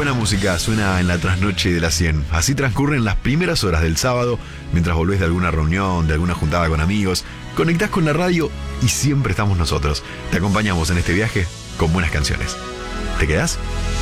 buena música suena en la trasnoche de la 100. Así transcurren las primeras horas del sábado, mientras volvés de alguna reunión, de alguna juntada con amigos. Conectás con la radio y siempre estamos nosotros. Te acompañamos en este viaje con buenas canciones. ¿Te quedás?